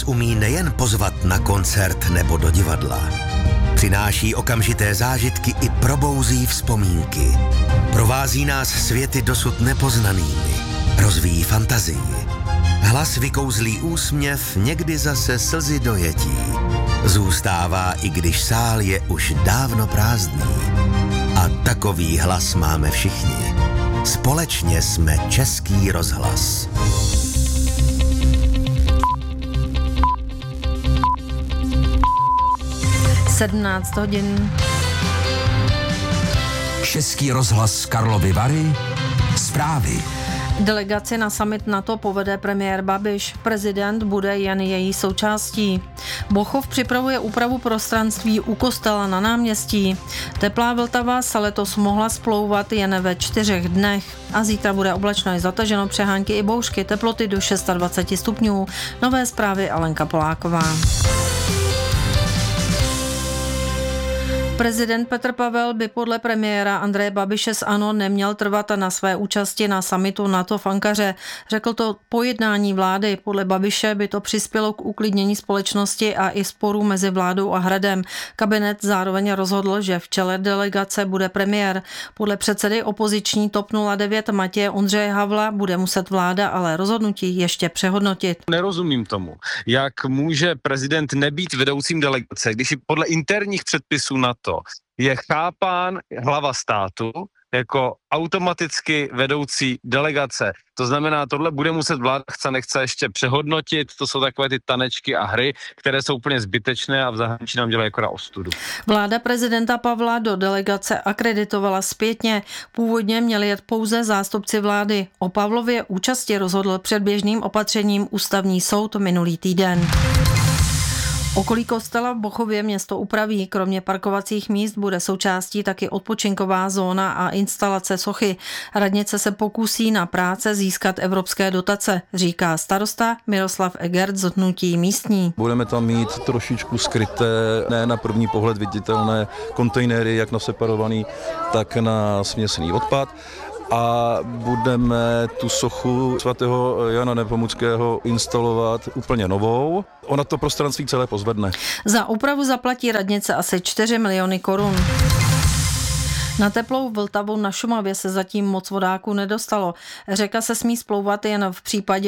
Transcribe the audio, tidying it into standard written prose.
nás umí nejen pozvat na koncert nebo do divadla. Přináší okamžité zážitky i probouzí vzpomínky. Provází nás světy dosud nepoznanými. Rozvíjí fantazii. Hlas vykouzlí úsměv, někdy zase slzy dojetí. Zůstává, i když sál je už dávno prázdný. A takový hlas máme všichni. Společně jsme Český rozhlas. Sedmnáct hodin. Český rozhlas Karlovy Vary. Zprávy. Delegaci na summit NATO povede premiér Babiš. Prezident bude jen její součástí. Bochov připravuje úpravu prostranství u kostela na náměstí. Teplá Vltava se letos mohla splouvat jen ve 4 dnech. A zítra bude oblačno i zataženo, přehánky i bouřky, teploty do 26 stupňů. Nové zprávy Alenka Poláková. Prezident Petr Pavel by podle premiéra Andreje Babiše z ANO neměl trvat na své účasti na summitu NATO v Ankaře. Řekl to po jednání vlády. Podle Babiše by to přispělo k uklidnění společnosti a i sporů mezi vládou a Hradem. Kabinet zároveň rozhodl, že v čele delegace bude premiér. Podle předsedy opoziční TOP 09 Matěje Ondřeje Havla bude muset vláda ale rozhodnutí ještě přehodnotit. Nerozumím tomu, jak může prezident nebýt vedoucím delegace, když podle interních předpisů NATO je chápán hlava státu jako automaticky vedoucí delegace. To znamená, tohle bude muset vláda nechce ještě přehodnotit, to jsou takové ty tanečky a hry, které jsou úplně zbytečné a v zahraničí nám dělají jako na ostudu. Vláda prezidenta Pavla do delegace akreditovala zpětně. Původně měli jet pouze zástupci vlády. O Pavlově účasti rozhodl předběžným opatřením Ústavní soud minulý týden. Okolí kostela v Bochově město upraví. Kromě parkovacích míst bude součástí taky odpočinková zóna a instalace sochy. Radnice se pokusí na práce získat evropské dotace, říká starosta Miroslav Egert z hnutí místní. Budeme tam mít trošičku skryté, ne na první pohled viditelné kontejnery, jak na separovaný, tak na směsný odpad. A budeme tu sochu svatého Jana Nepomuckého instalovat úplně novou. Ona to prostranství celé pozvedne. Za úpravu zaplatí radnice asi 4 miliony korun. Na teplou Vltavu na Šumavě se zatím moc vodáků nedostalo. Řeka se smí splouvat jen v případě,